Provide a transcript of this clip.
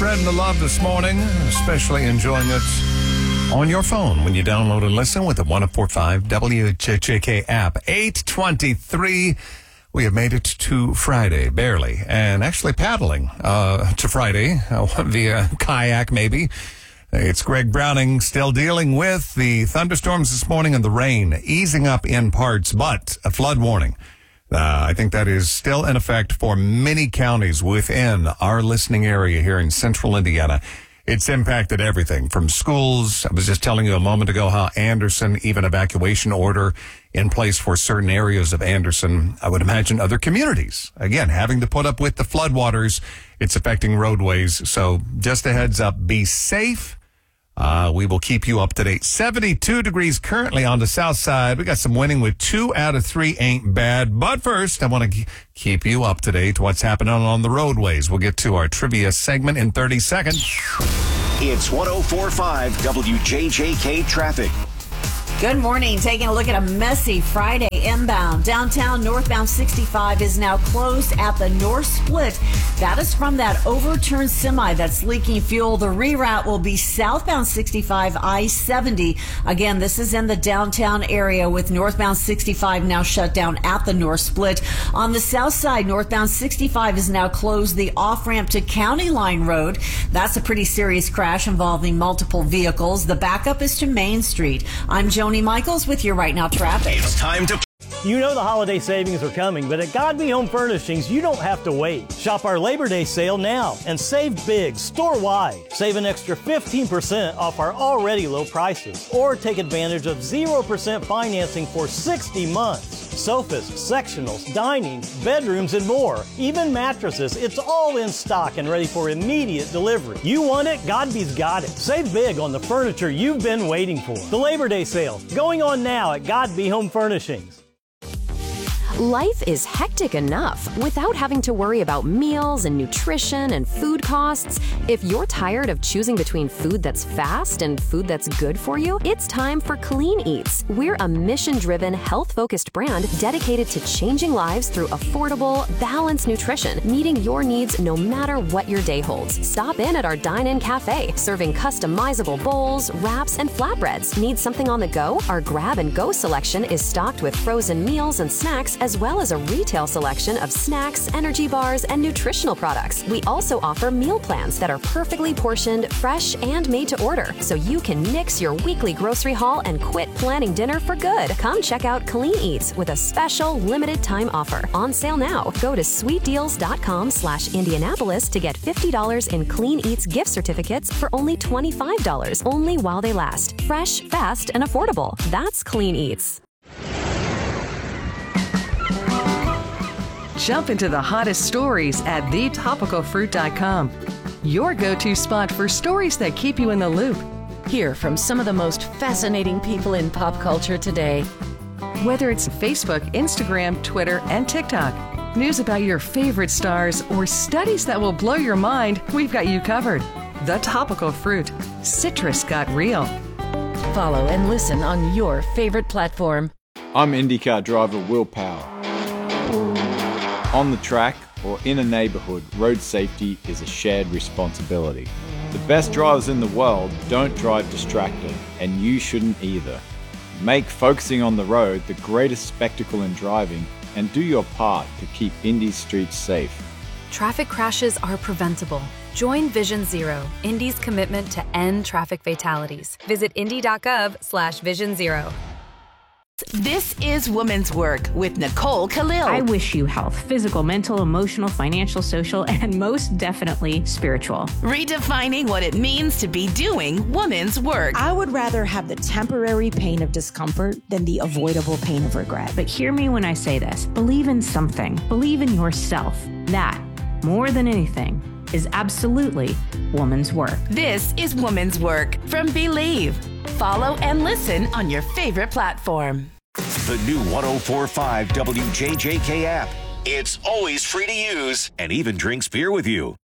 spreading the love this morning, especially enjoying it on your phone when you download and listen with the 104.5 WJJK app. 8:23. We have made it to Friday, barely, and actually paddling to Friday via kayak, maybe. It's Greg Browning still dealing with the thunderstorms this morning and the rain easing up in parts, but a flood warning. I think that is still in effect for many counties within our listening area here in central Indiana. It's impacted everything from schools. I was just telling you a moment ago how Anderson, even evacuation order in place for certain areas of Anderson. I would imagine other communities, again, having to put up with the floodwaters. It's affecting roadways. So just a heads up, be safe. We will keep you up to date. 72 degrees currently on the south side. We got some winning with 2 out of 3 ain't bad. But first, I want to keep you up to date what's happening on the roadways. We'll get to our trivia segment in 30 seconds. It's 104.5 WJJK traffic. Good morning. Taking a look at a messy Friday inbound. Downtown northbound 65 is now closed at the North Split. That is from that overturned semi that's leaking fuel. The reroute will be southbound 65 I-70. Again, this is in the downtown area with northbound 65 now shut down at the North Split. On the south side, northbound 65 is now closed. The off-ramp to County Line Road. That's a pretty serious crash involving multiple vehicles. The backup is to Main Street. I'm Joni Michaels with your Right Now traffic. It's time to... You know the holiday savings are coming, but at Godby Home Furnishings, you don't have to wait. Shop our Labor Day sale now and save big store-wide. Save an extra 15% off our already low prices. Or take advantage of 0% financing for 60 months. Sofas, sectionals, dining, bedrooms, and more. Even mattresses, it's all in stock and ready for immediate delivery. You want it? Godby's got it. Save big on the furniture you've been waiting for. The Labor Day sale, going on now at Godby Home Furnishings. Life is hectic enough without having to worry about meals and nutrition and food costs. If you're tired of choosing between food that's fast and food that's good for you, it's time for Clean Eats. We're a mission-driven, health-focused brand dedicated to changing lives through affordable, balanced nutrition, meeting your needs no matter what your day holds. Stop in at our dine-in cafe, serving customizable bowls, wraps, and flatbreads. Need something on the go? Our grab-and-go selection is stocked with frozen meals and snacks, as well as a retail selection of snacks, energy bars, and nutritional products. We also offer meal plans that are perfectly portioned, fresh, and made to order, so you can nix your weekly grocery haul and quit planning dinner for good. Come check out Clean Eats with a special limited time offer. On sale now. Go to sweetdeals.com/Indianapolis to get $50 in Clean Eats gift certificates for only $25, only while they last. Fresh, fast, and affordable. That's Clean Eats. Jump into the hottest stories at thetopicalfruit.com. Your go-to spot for stories that keep you in the loop. Hear from some of the most fascinating people in pop culture today. Whether it's Facebook, Instagram, Twitter, and TikTok, news about your favorite stars, or studies that will blow your mind, we've got you covered. The Topical Fruit. Citrus got real. Follow and listen on your favorite platform. I'm IndyCar driver Will Power. On the track or in a neighborhood, road safety is a shared responsibility. The best drivers in the world don't drive distracted, and you shouldn't either. Make focusing on the road the greatest spectacle in driving, and do your part to keep Indy's streets safe. Traffic crashes are preventable. Join Vision Zero, Indy's commitment to end traffic fatalities. Visit indy.gov/Vision Zero. This is Women's Work with Nicole Khalil. I wish you health, physical, mental, emotional, financial, social, and most definitely spiritual. Redefining what it means to be doing women's work. I would rather have the temporary pain of discomfort than the avoidable pain of regret. But hear me when I say this. Believe in something. Believe in yourself. That, more than anything, is absolutely woman's work. This is Women's Work from Believe. Follow and listen on your favorite platform. The new 104.5 WJJK app. It's always free to use and even drinks beer with you.